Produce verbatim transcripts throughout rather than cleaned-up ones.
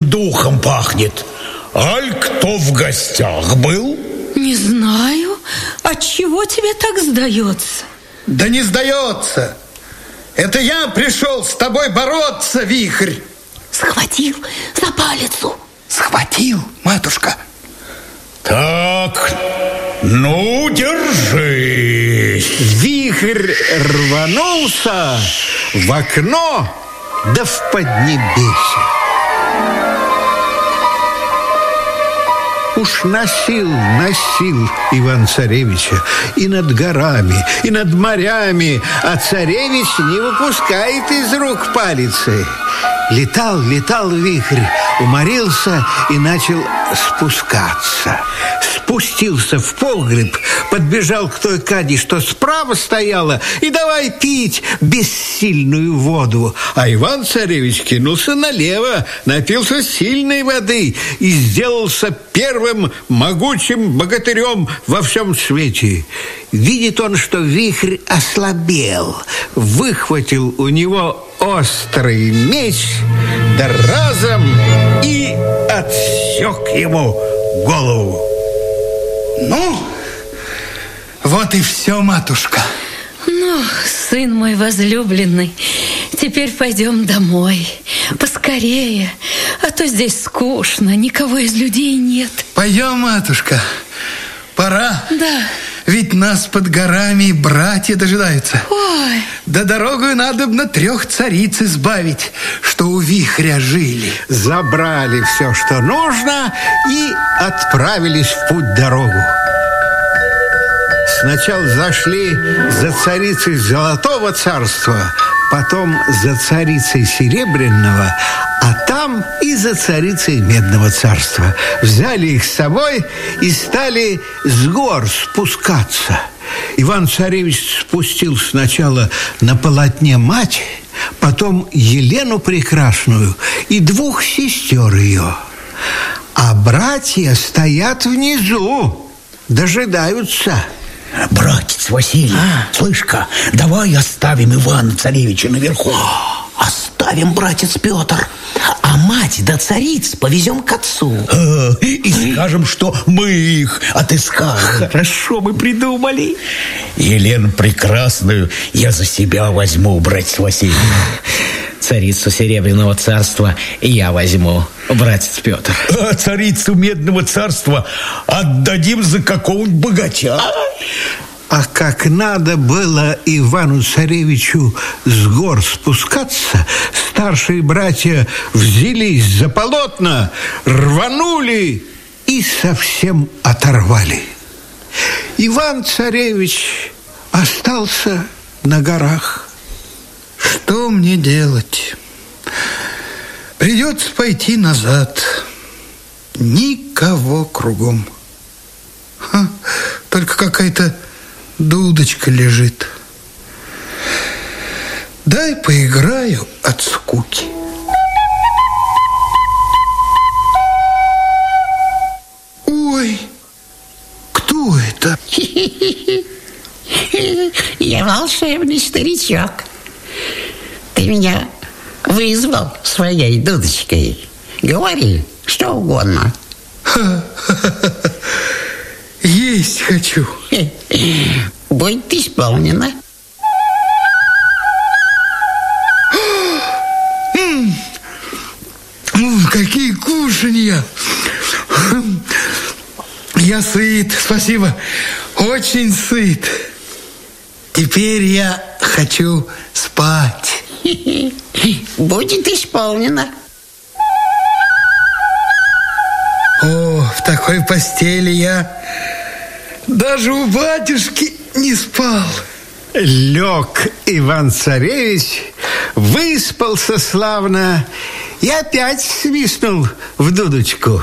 свежим духом пахнет. Аль кто в гостях был? Не знаю. Отчего тебе так сдается? Да не сдается. Это я пришел с тобой бороться, Вихрь. Схватил за палицу. Схватил, матушка. Так, ну, держись. Вихрь рванулся в окно, да в поднебесье. Уж носил, носил Иван-Царевича и над горами, и над морями, а царевич не выпускает из рук палицы. Летал, летал вихрь, уморился и начал спускаться. Спустился в погреб, подбежал к той каде, что справа стояла, и давай пить бессильную воду. А Иван-Царевич кинулся налево, напился сильной воды и сделался первым могучим богатырем во всем свете. Видит он, что вихрь ослабел, выхватил у него острый меч, да разом и отсек ему голову. Ну, вот и все, матушка. Ну, сын мой возлюбленный, теперь пойдем домой. Поскорее, а то здесь скучно, никого из людей нет. Пойдем, матушка, пора. Да. Ведь нас под горами братья дожидаются. Ой. Да дорогою надобно трех цариц избавить, что у вихря жили. Забрали все, что нужно, и отправились в путь-дорогу. Сначала зашли за царицей Золотого царства, потом за царицей Серебряного, а там и за царицей Медного царства. Взяли их с собой и стали с гор спускаться. Иван-Царевич спустил сначала на полотне мать, потом Елену Прекрасную и двух сестер ее. А братья стоят внизу, дожидаются. Братец Василий, а? Слышь-ка, давай оставим Ивана-Царевича наверху. Оставим, братец Петр, а мать да цариц повезем к отцу. А, и скажем, что мы их отыскали. Хорошо мы придумали. Елену Прекрасную я за себя возьму, братец Василий. Царицу Серебряного царства я возьму, братец Петр. А царицу Медного царства отдадим за какого-нибудь богача. А как надо было Ивану-Царевичу с гор спускаться, старшие братья взялись за полотна, рванули и совсем оторвали. Иван-Царевич остался на горах. Что мне делать? Придется пойти назад. Никого кругом. Ха, только какая-то дудочка лежит. Дай поиграю от скуки. Ой, кто это? Я волшебный старичок. Ты меня вызвал своей дудочкой. Говори, что угодно. Есть хочу. Будет исполнено. Какие кушанья! Я сыт, спасибо. Очень сыт. Теперь я хочу спать. Будет исполнено. О, в такой постели я даже у батюшки не спал. Лег Иван-Царевич, выспался славно и опять свистнул в дудочку.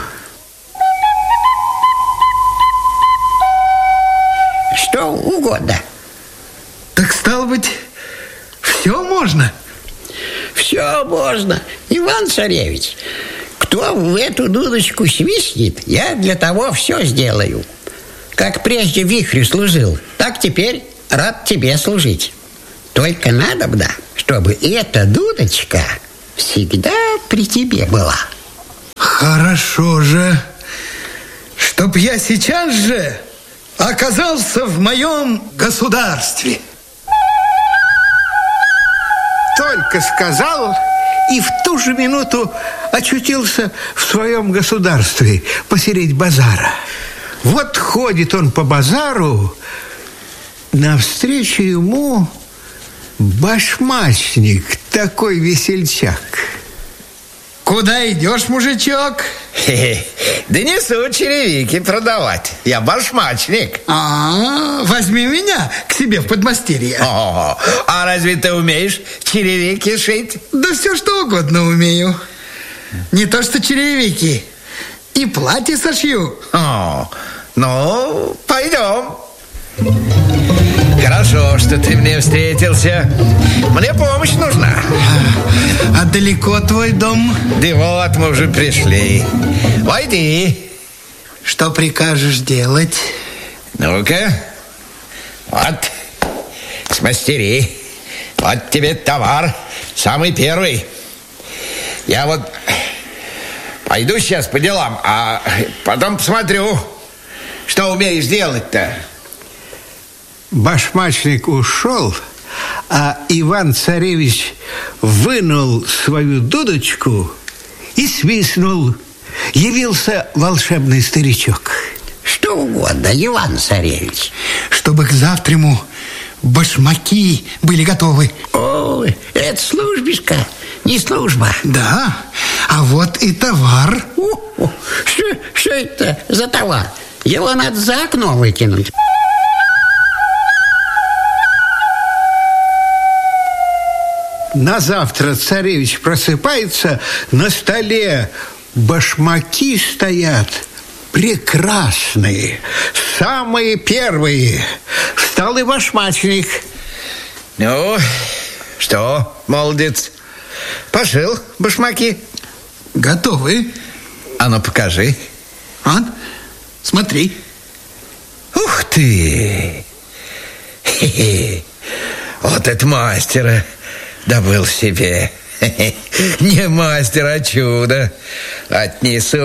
Что угодно. Так стало быть, все можно? Все можно, Иван-Царевич. Кто в эту дудочку свистнет, я для того все сделаю. Как прежде вихрю служил, так теперь рад тебе служить. Только надобно, чтобы эта дудочка всегда при тебе была. Хорошо же, чтоб я сейчас же оказался в моем государстве. Только сказал, и в ту же минуту очутился в своем государстве посередь базара. Вот ходит он по базару, навстречу ему башмачник, такой весельчак. Куда идешь, мужичок? Да несу черевики продавать. Я башмачник. А, возьми меня к себе в подмастерье. О, а разве ты умеешь черевики шить? Да все что угодно умею. Не то что черевики, и платье сошью. О, ну, пойдем. Хорошо, что ты мне встретился. Мне помощь нужна. А далеко твой дом? Да вот мы уже пришли. Войди. Что прикажешь делать? Ну-ка. Вот. Смастери. Вот тебе товар. Самый первый. Я вот пойду сейчас по делам, а потом посмотрю, что умеешь делать-то. Башмачник ушел, а Иван-царевич вынул свою дудочку и свистнул. Явился волшебный старичок. Что угодно, Иван-царевич. Чтобы к завтраму башмаки были готовы. Ой, это службишка, не служба. Да, а вот и товар. О, о, что, что это за товар? Его надо за окно выкинуть. На завтра царевич просыпается, на столе башмаки стоят прекрасные, самые первые. Встал и башмачник. Ну, что, молодец, пошил башмаки? Готовы. А ну, покажи. А? Смотри. Ух ты! Хе-хе. Вот это мастера добыл себе. Не мастер, а чудо. Отнесу